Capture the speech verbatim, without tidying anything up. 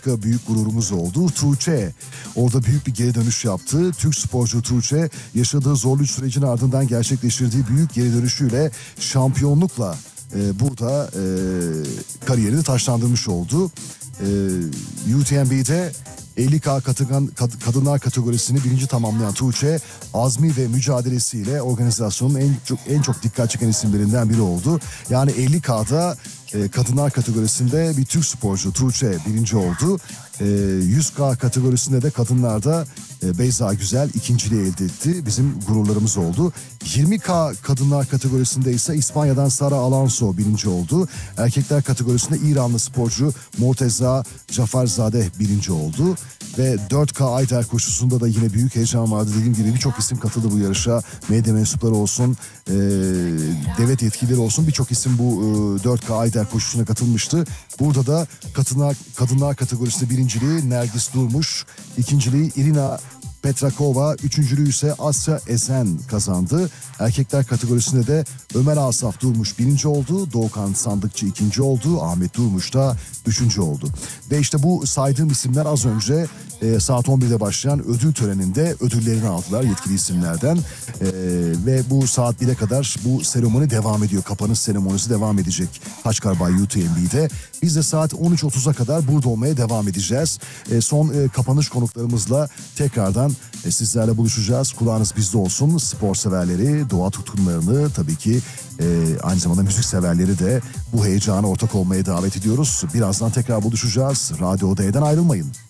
başka büyük gururumuz oldu. Tuğçe orada büyük bir geri dönüş yaptı. Türk sporcu Tuğçe yaşadığı zorlu sürecin ardından gerçekleştirdiği büyük geri dönüşüyle şampiyonlukla e, burada e, kariyerini taşlandırmış oldu. E, U T M B'de elli K katıgan, kad, kadınlar kategorisini birinci tamamlayan Tuğçe azmi ve mücadelesiyle organizasyonun en çok en çok dikkat çeken isimlerinden biri oldu. Yani elli K'da e, kadınlar kategorisinde bir Türk sporcu Tuğçe birinci oldu. E, yüz K kategorisinde de kadınlarda e, Beyza Güzel ikinciliği elde etti. Bizim gururlarımız oldu. yirmi K kadınlar kategorisinde ise İspanya'dan Sara Alonso birinci oldu. Erkekler kategorisinde İranlı sporcu Morteza Cafarzadeh birinci oldu. Ve dört K Ayder koşusunda da yine büyük heyecan vardı. Dediğim gibi birçok isim katıldı bu yarışa. Medya mensupları olsun, e, devlet yetkilileri olsun, birçok isim bu e, dört K Ayder koşusuna katılmıştı. Burada da kadınlar, kadınlar kategorisinde birinciliği Nergis Durmuş, ikinciliği Irina Petrakova, üçüncülüğü ise Asya Esen kazandı. Erkekler kategorisinde de Ömer Asaf Durmuş birinci oldu. Doğukan Sandıkçı ikinci oldu. Ahmet Durmuş da üçüncü oldu. Ve işte bu saydığım isimler az önce e, saat on birde başlayan ödül töreninde ödüllerini aldılar yetkili isimlerden. E, ve bu saat bire kadar bu seremoni devam ediyor. Kapanış seremonisi devam edecek Kaçkar Bay U T M B'de. Biz de saat on üç otuza kadar burada olmaya devam edeceğiz. E, son e, kapanış konuklarımızla tekrardan e, sizlerle buluşacağız. Kulağınız bizde olsun. Spor severleri, doğa tutkunlarını, tabii ki e, aynı zamanda müzik severleri de bu heyecana ortak olmaya davet ediyoruz. Birazdan tekrar buluşacağız. Radyo Oda'dan ayrılmayın.